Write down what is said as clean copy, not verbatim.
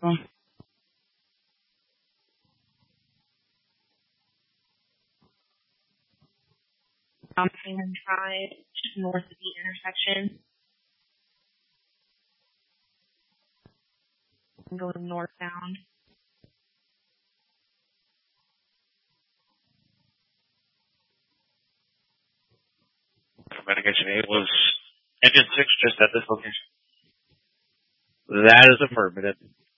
Sanborn Drive, just north of the intersection. I'm going northbound. Medication 8 was engine 6 just at this location. That is affirmative.